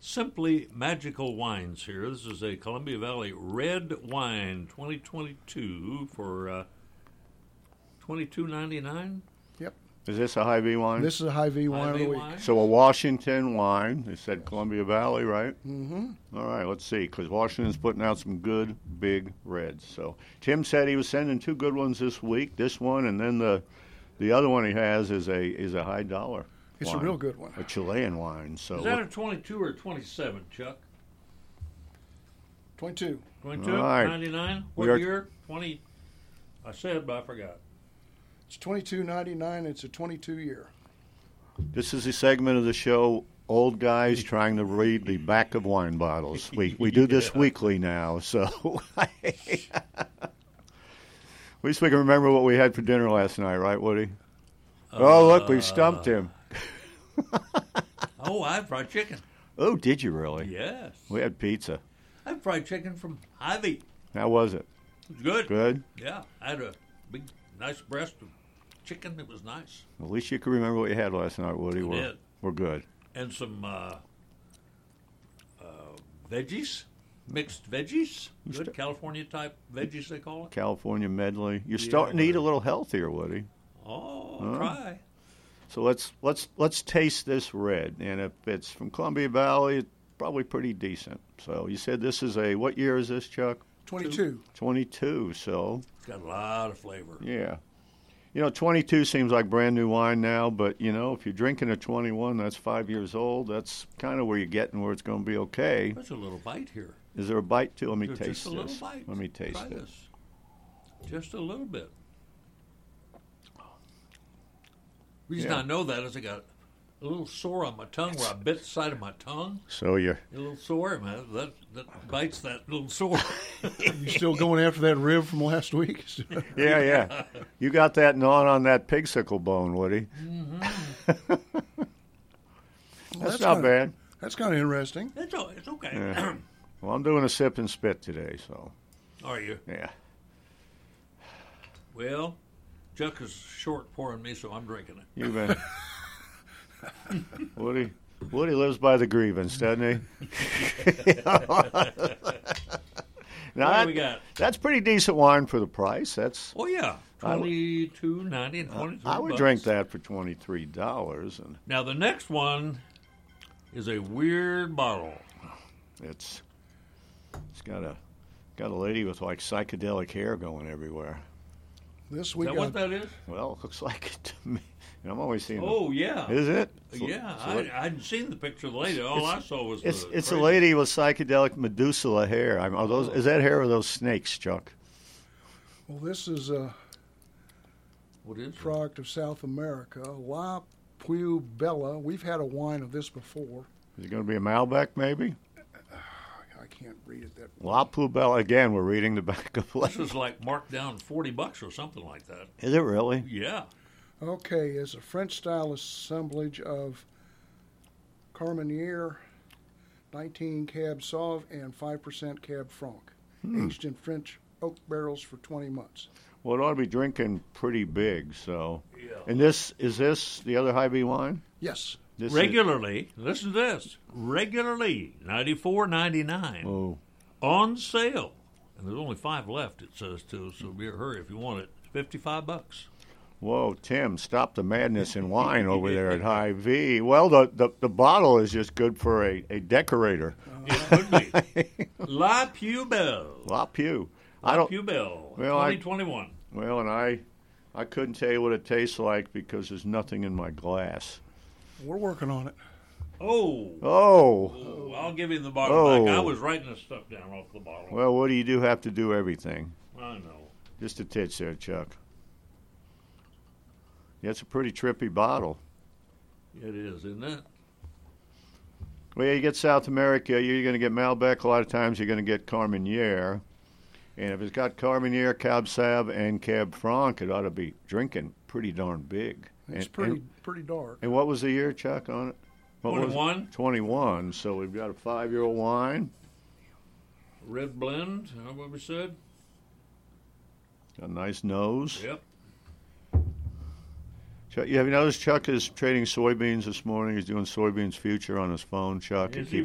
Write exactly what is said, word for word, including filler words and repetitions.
Simply Magical Wines here. This is a Columbia Valley red wine, twenty twenty-two for uh, twenty-two ninety-nine. Yep. Is this a Hy-Vee wine? This is a Hy-Vee wine of the week. Wine? So a Washington wine. They said Columbia Valley, right? Mm-hmm. All right, let's see, because Washington's putting out some good, big reds. So Tim said he was sending two good ones this week, this one, and then the the other one he has is a is a high dollar It's wine, a real good one. a Chilean wine. So Is that a twenty-two or twenty-seven, Chuck? twenty-two. twenty-two? All right. ninety-nine? We What are- year? twenty. I said, but I forgot. It's twenty-two ninety-nine. It's a twenty-two year. This is a segment of the show, old guys trying to read the back of wine bottles. We we do this Yeah. weekly now, so at least we can remember what we had for dinner last night, right, Woody? Uh, oh, look, we stumped him. Oh, I had fried chicken. Oh, did you really? Yes. We had pizza. I had fried chicken from Hy-Vee. How was it? It was good. Good? Yeah. I had a big, nice breast of chicken. It was nice. At least you can remember what you had last night, Woody. I We're, did. we're good. And some uh, uh, veggies, mixed veggies. Good California-type veggies, they call it. California medley. You're Yeah, starting to eat a whatever. little healthier, Woody. Oh, Huh? try. So let's let's let's taste this red, and if it's from Columbia Valley, it's probably pretty decent. So you said this is a what year is this, Chuck? twenty-two. twenty-two. So It's got a lot of flavor. yeah, you know, twenty-two seems like brand new wine now, but you know, if you're drinking a twenty-one that's five years old, that's kind of where you're getting where it's going to be okay. There's a little bite here. Is there a bite too? Let me There's taste just a little this. bite. Let me taste Try it. this. Just a little bit. The reason Yeah. I know that is I got a little sore on my tongue where I bit the side of my tongue. So you're A little sore, man. That that bites that little sore. You still going after that rib from last week? yeah, yeah. You got that gnawing on that pigsicle bone, Woody. Mm-hmm. That's, that's not kinda- bad. That's kind of interesting. It's, o- it's okay. Yeah. Well, I'm doing a sip and spit today, so Are you? yeah. Well, Chuck is short pouring me, so I'm drinking it. You've been Woody. Woody lives by the grievance, doesn't he? Now, What that- do we got? That's pretty decent wine for the price. That's Oh yeah, I w- twenty-two ninety and twenty-three. I would bucks. drink that for twenty three dollars, and Now the next one is a weird bottle. it's it's got a got a lady with like psychedelic hair going everywhere. This Is week, that I, what that is? Well, it looks like it to me. And I'm always seeing. Oh yeah, the, is it? yeah. So I, it- I hadn't seen the picture of the lady. All I saw was It's the it's a crazy- lady with psychedelic Medusa hair. I'm, are those Oh. is that hair or those snakes, Chuck? well, this is a What is it? product of South America, La Puebla. We've had a wine of this before. Is it going to be a Malbec, maybe? I can't read it that La Poubelle. Again, we're reading the back of This the. is like marked down forty bucks or something like that. Is it really? Yeah. Okay, it's a French-style assemblage of Carmenere, nineteen Cab Sauv, and five percent Cab Franc, Hmm. aged in French oak barrels for twenty months. Well, it ought to be drinking pretty big. So, Yeah. and this is this the other Hy-Vee wine? Yes. This Regularly, listen to this. Regularly, ninety-four ninety-nine Is, oh, on sale, and there's only five left. It says too, so be in a hurry if you want it. Fifty-five bucks. whoa, Tim! Stop the madness in wine over there at Hy-Vee. Well, the, the the bottle is just good for a, a decorator. It could be La Pubelle. La Pew. La I don't. Pubelle. Well, I- twenty twenty-one. Well, and I, I couldn't tell you what it tastes like because there's nothing in my glass. We're working on it. Oh. Oh, Oh, I'll give you the bottle Oh. back. I was writing this stuff down off the bottle. well, what do you do? Have to do everything. I know. Just a titch there, Chuck. Yeah, it's a pretty trippy bottle. It is, isn't it? Well, yeah, you get South America, you're going to get Malbec. A lot of times you're going to get Carmenere. And if it's got Carmenere, Cab Sav, and Cab Franc, it ought to be drinking pretty darn big. It's and, pretty And, pretty dark. and what was the year, Chuck, on it? What was it? twenty-one. twenty-one. So we've got a five-year-old wine. Red blend. Is that what we said? Got a nice nose. Yep. Chuck, you have you noticed Chuck is trading soybeans this morning? He's doing soybeans future on his phone, Chuck. Is He he